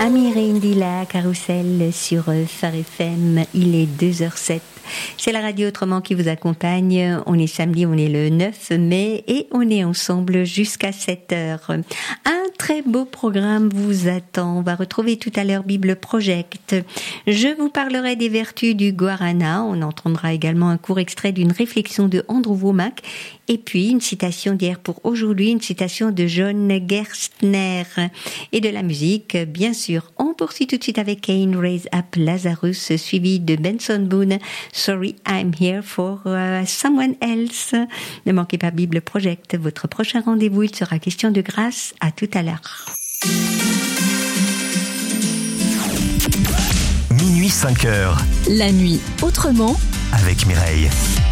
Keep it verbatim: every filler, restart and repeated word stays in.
Amir et Indila, Carousel sur Phare F M, il est deux heures zéro sept. C'est la radio autrement qui vous accompagne. On est samedi, on est le neuf mai et on est ensemble jusqu'à sept heures. Un très beau programme vous attend. On va retrouver tout à l'heure Bible Project. Je vous parlerai des vertus du guarana. On entendra également un court extrait d'une réflexion de Andrew Wommack. Et puis une citation d'hier pour aujourd'hui, une citation de John Gerstner. Et de la musique, bien sûr. On poursuit tout de suite avec Cain Raise Up Lazarus, suivi de Benson Boone. Sorry, I'm here for uh, someone else. Ne manquez pas Bible Project. Votre prochain rendez-vous, il sera question de grâce. À tout à l'heure. Minuit cinq heures. La nuit autrement. Avec Mireille.